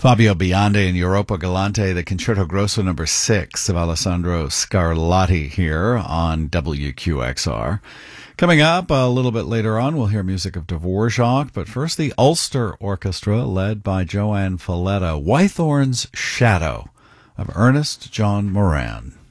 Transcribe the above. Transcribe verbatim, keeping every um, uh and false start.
Fabio Biondi and Europa Galante, the Concerto Grosso number six of Alessandro Scarlatti here on W Q X R. Coming up a little bit later on, we'll hear music of Dvorak, but first the Ulster Orchestra led by Joanne Falletta, Wythorn's Shadow of Ernest John Moran.